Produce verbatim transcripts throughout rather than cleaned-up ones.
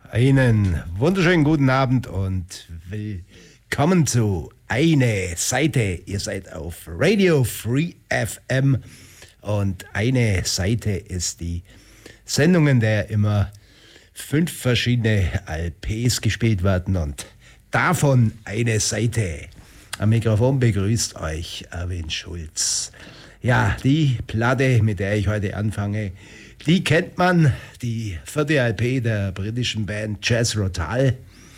Einen wunderschönen guten Abend und willkommen zu Eine Seite. Ihr seid auf Radio Free F M und Eine Seite ist die Sendung, in der immer fünf verschiedene L Ps gespielt werden und davon eine Seite. Am Mikrofon begrüßt euch Erwin Schulz. Ja, die Platte, mit der ich heute anfange, die kennt man, die vierte L P der britischen Band Jezrotull.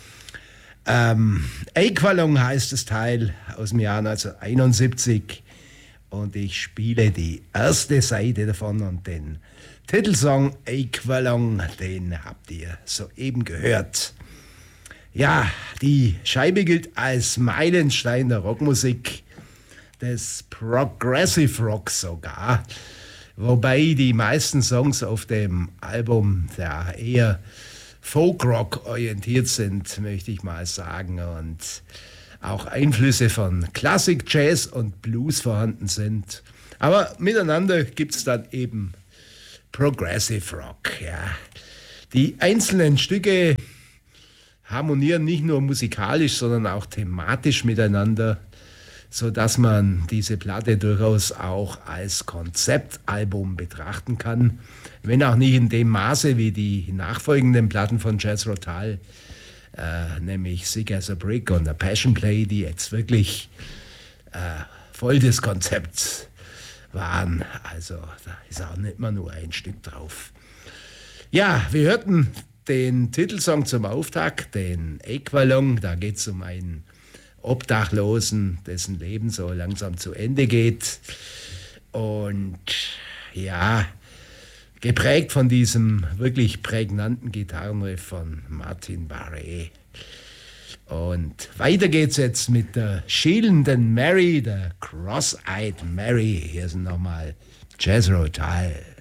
Ähm, Aqualung heißt das Teil aus dem Jahr neunzehnhunderteinundsiebzig und ich spiele die erste Seite davon und den Titelsong Aqualung, den habt ihr soeben gehört. Ja, die Scheibe gilt als Meilenstein der Rockmusik, des Progressive Rocks sogar. Wobei die meisten Songs auf dem Album ja eher Folkrock orientiert sind, möchte ich mal sagen. Und auch Einflüsse von Classic, Jazz und Blues vorhanden sind. Aber miteinander gibt es dann eben Progressive Rock. Ja. Die einzelnen Stücke harmonieren nicht nur musikalisch, sondern auch thematisch miteinander, sodass man diese Platte durchaus auch als Konzeptalbum betrachten kann, wenn auch nicht in dem Maße wie die nachfolgenden Platten von Jezrotull, äh, nämlich Sick as a Brick und A Passion Play, die jetzt wirklich äh, voll des Konzepts waren. Also da ist auch nicht immer nur ein Stück drauf. Ja, wir hörten den Titelsong zum Auftakt, den Aqualung, da geht es um einen Obdachlosen, dessen Leben so langsam zu Ende geht. Und ja, geprägt von diesem wirklich prägnanten Gitarrenriff von Martin Barre. Und weiter geht's jetzt mit der schielenden Mary, der Cross-Eyed Mary. Hier sind nochmal Jezrotull.